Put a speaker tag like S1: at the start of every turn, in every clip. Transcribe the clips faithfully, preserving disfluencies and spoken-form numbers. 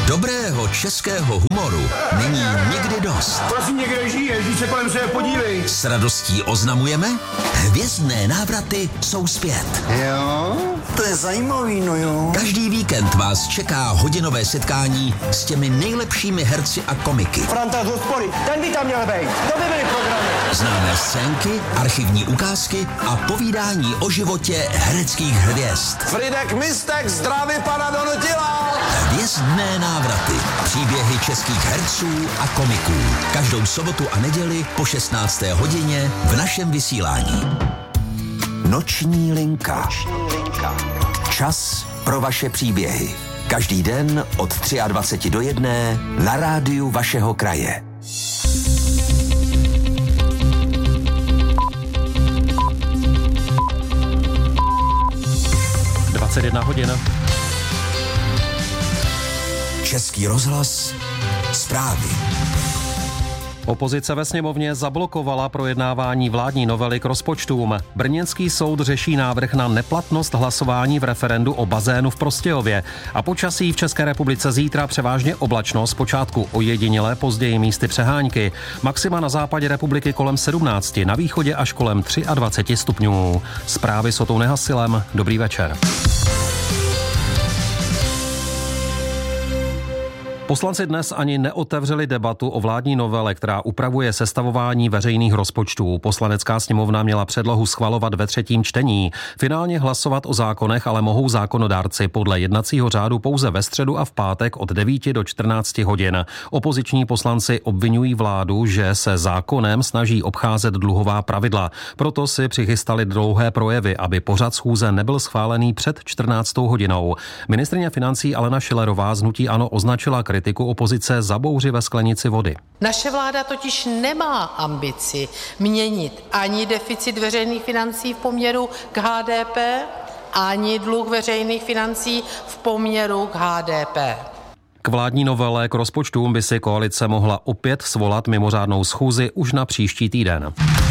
S1: Dobrého českého humoru není nikdy dost.
S2: Prosím, někde žiješ, když se kolem sebe podívej.
S1: S radostí oznamujeme, hvězdné návraty jsou zpět.
S2: Jo, to je zajímavý, no jo.
S1: Každý víkend vás čeká hodinové setkání s těmi nejlepšími herci a komiky.
S2: Franta z hospody, ten by tam měl být. To by byly programy.
S1: Známé scénky, archivní ukázky a povídání o životě hereckých hvězd.
S2: Fridek Mistek zdraví pana Donutila.
S1: Hvězdné návraty. Příběhy českých herců a komiků. Každou sobotu a neděli po šestnácté hodině v našem vysílání. Noční linka. Noční linka. Čas pro vaše příběhy. Každý den od dvacet tři do jedné na rádiu vašeho kraje.
S3: dvacet jedna hodin.
S1: Český rozhlas, zprávy.
S3: Opozice ve sněmovně zablokovala projednávání vládní novely k rozpočtům. Brněnský soud řeší návrh na neplatnost hlasování v referendu o bazénu v Prostějově. A počasí v České republice zítra převážně oblačno, zpočátku ojedinělé, později místy přehánky. Maxima na západě republiky kolem sedmnáct, na východě až kolem dvacet tři stupňů. Zprávy s Otou Nehasilem. Dobrý večer. Poslanci dnes ani neotevřeli debatu o vládní novele, která upravuje sestavování veřejných rozpočtů. Poslanecká sněmovna měla předlohu schvalovat ve třetím čtení. Finálně hlasovat o zákonech ale mohou zákonodárci podle jednacího řádu pouze ve středu a v pátek od devíti do čtrnácti hodin. Opoziční poslanci obvinují vládu, že se zákonem snaží obcházet dluhová pravidla. Proto si přichystali dlouhé projevy, aby pořad schůze nebyl schválený před čtrnáctou hodinou. Ministryně financí Alena Schillerová z hnutí ANO označila kritiku opozice za bouři ve sklenici vody.
S4: Naše vláda totiž nemá ambici měnit ani deficit veřejných financí v poměru k H D P, ani dluh veřejných financí v poměru k H D P.
S3: K vládní novele k rozpočtům by si koalice mohla opět svolat mimořádnou schůzi už na příští týden.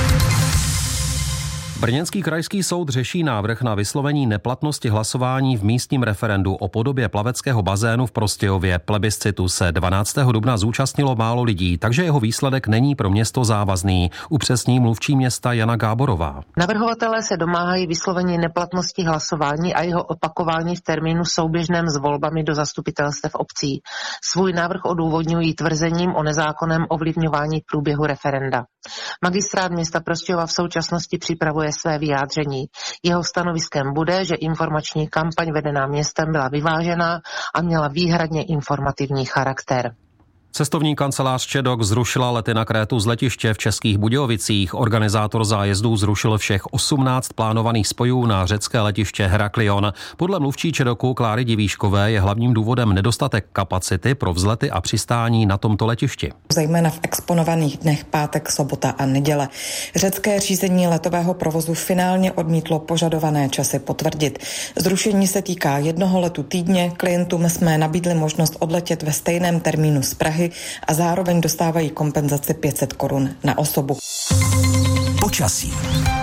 S3: Brněnský krajský soud řeší návrh na vyslovení neplatnosti hlasování v místním referendu o podobě plaveckého bazénu v Prostějově. Plebiscitu se dvanáctého dubna zúčastnilo málo lidí, takže jeho výsledek není pro město závazný, upřesní mluvčí města Jana Gáborová.
S5: Navrhovatelé se domáhají vyslovení neplatnosti hlasování a jeho opakování v termínu souběžném s volbami do zastupitelstev obcí. Svůj návrh odůvodňují tvrzením o nezákonném ovlivňování průběhu referenda. Magistrát města Prostějova v současnosti připravuje své vyjádření. Jeho stanoviskem bude, že informační kampaň vedená městem byla vyvážená a měla výhradně informativní charakter.
S3: Cestovní kancelář Čedok zrušila lety na Krétu z letiště v Českých Budějovicích. Organizátor zájezdů zrušil všech osmnáct plánovaných spojů na řecké letiště Heraklion. Podle mluvčí Čedoku Kláry Divíškové je hlavním důvodem nedostatek kapacity pro vzlety a přistání na tomto letišti.
S6: Zejména v exponovaných dnech pátek, sobota a neděle. Řecké řízení letového provozu finálně odmítlo požadované časy potvrdit. Zrušení se týká jednoho letu týdně. Klientům jsme nabídli možnost odletět ve stejném termínu z Prahy a zároveň dostávají kompenzaci pět set korun na osobu.
S1: Počasí.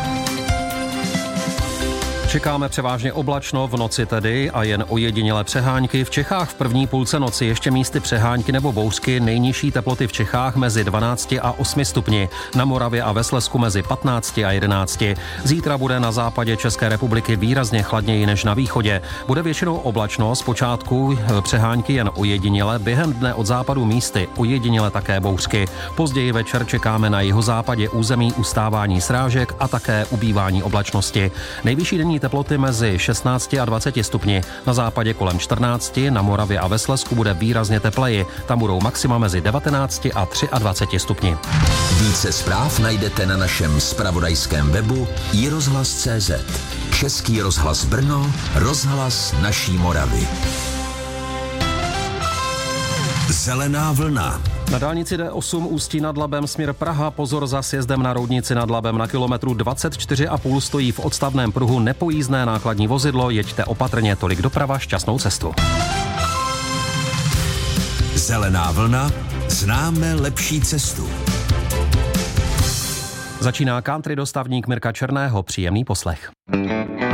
S3: Čekáme převážně oblačno, v noci tedy a jen ojedinělé přehánky. V Čechách v první půlce noci ještě místy přehánky nebo bouřky, nejnižší teploty v Čechách mezi dvanácti a osmi stupni. Na Moravě a ve Slezsku mezi patnácti a jedenácti. Zítra bude na západě České republiky výrazně chladněji než na východě. Bude většinou oblačno, zpočátku přehánky jen ojediněle, během dne od západu místy ojediněle také bouřky. Později večer čekáme na jihozápadě území ustávání srážek a také ubývání oblačnosti. Nejvyšší denní teploty mezi šestnácti a dvaceti stupni. Na západě kolem čtrnácti, na Moravě a ve Slezsku bude výrazně tepleji. Tam budou maxima mezi devatenácti a dvaceti třemi stupni.
S1: Více zpráv najdete na našem zpravodajském webu i rozhlas tečka cé zet. Český rozhlas Brno, rozhlas naší Moravy. Zelená vlna.
S3: Na dálnici D osm Ústí nad Labem směr Praha, pozor za sjezdem na Roudnici nad Labem, na kilometru dvacet čtyři a půl stojí v odstavném pruhu nepojízdné nákladní vozidlo, jeďte opatrně, tolik doprava, šťastnou cestu.
S1: Zelená vlna, známe lepší cestu.
S3: Začíná country dostavník Mirka Černého, příjemný poslech.